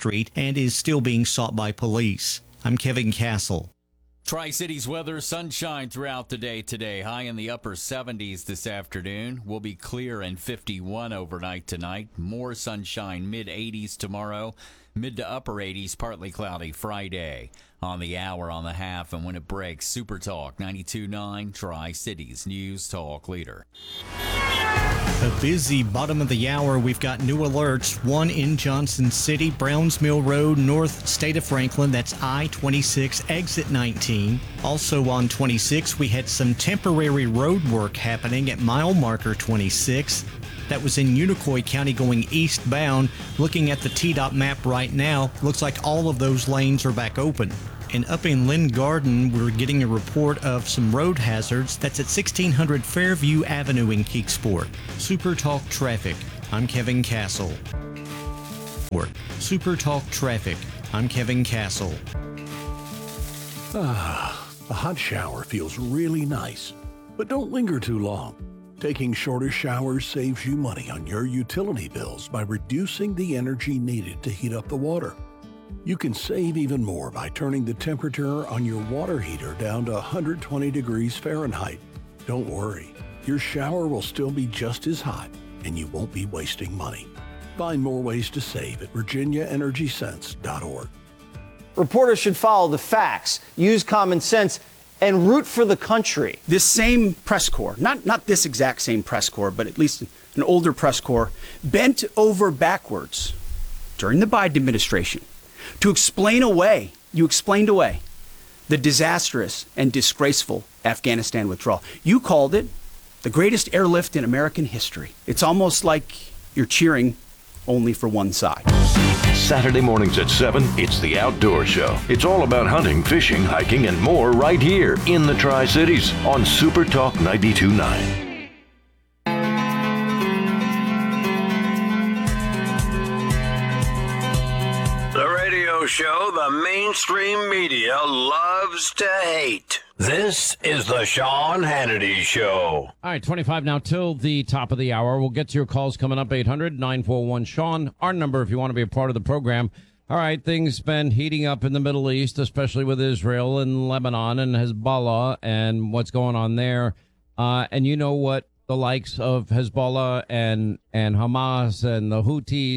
Street and is still being sought by police. I'm Kevin Castle. Tri-Cities weather, sunshine throughout the day today. High in the upper 70s this afternoon. Will be clear and 51 overnight tonight. More sunshine, mid-80s tomorrow. Mid to upper 80s, partly cloudy Friday. On the hour, on the half, and when it breaks, Super Talk 92.9, Tri-Cities News Talk Leader. A busy bottom of the hour. We've got new alerts. One in Johnson City, Browns Mill Road, north state of Franklin. That's I-26, exit 19. Also on 26, we had some temporary road work happening at mile marker 26. That was in Unicoi County going eastbound. Looking at the TDOT map right now, looks like all of those lanes are back open. And up in Lynn Garden, we're getting a report of some road hazards. That's at 1600 Fairview Avenue in Keysport. Super Talk Traffic. I'm Kevin Castle. Super Talk Traffic. I'm Kevin Castle. A hot shower feels really nice, but don't linger too long. Taking shorter showers saves you money on your utility bills by reducing the energy needed to heat up the water. You can save even more by turning the temperature on your water heater down to 120 degrees Fahrenheit. Don't worry, your shower will still be just as hot and you won't be wasting money. Find more ways to save at virginiaenergysense.org. Reporters should follow the facts, use common sense, and root for the country. This same press corps, not this exact same press corps, but at least an older press corps, bent over backwards during the Biden administration to explain away the disastrous and disgraceful Afghanistan withdrawal. You called it the greatest airlift in American history. It's almost like you're cheering only for one side. Saturday mornings at 7, it's The Outdoor Show. It's all about hunting, fishing, hiking, and more right here in the Tri-Cities on Super Talk 92.9. The radio show the mainstream media loves to hate. This is the Sean Hannity Show. All right, 25 now till the top of the hour. We'll get to your calls coming up, 800-941-SEAN. Our number if you want to be a part of the program. All right, things been heating up in the Middle East, especially with Israel and Lebanon and Hezbollah and what's going on there. And you know what the likes of Hezbollah and Hamas and the Houthis